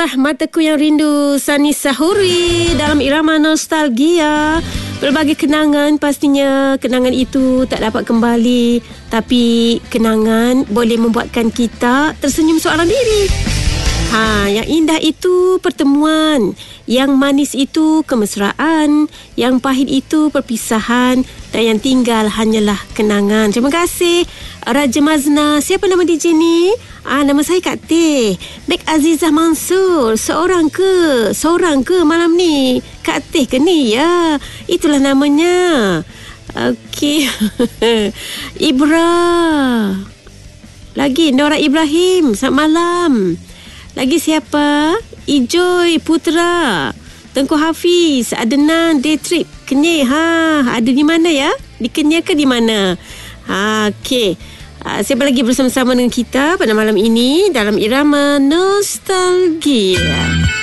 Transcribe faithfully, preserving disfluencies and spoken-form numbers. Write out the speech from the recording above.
itulah Mataku Yang Rindu, Sani Sahuri dalam irama nostalgia. Berbagai kenangan, pastinya kenangan itu tak dapat kembali, tapi kenangan boleh membuatkan kita tersenyum seorang diri. Ha, yang indah itu pertemuan, yang manis itu kemesraan, yang pahit itu perpisahan, dan yang tinggal hanyalah kenangan. Terima kasih Raja Mazna. Siapa nama D J ni? Ah, nama saya Kak Teh, Mek Azizah Mansur. Seorang ke? Seorang ke malam ni? Kak Teh ke ni? Ya, itulah namanya. Okey. Ibra. Lagi Nora Ibrahim. Selamat malam. Lagi siapa? Ijoy Putra, Tengku Hafiz, Adnan Day Trip Kenyir. Ha, ada di mana ya? Di Kenyir ke di mana? Ha, okey. Uh, siapa lagi bersama-sama dengan kita pada malam ini dalam irama nostalgia?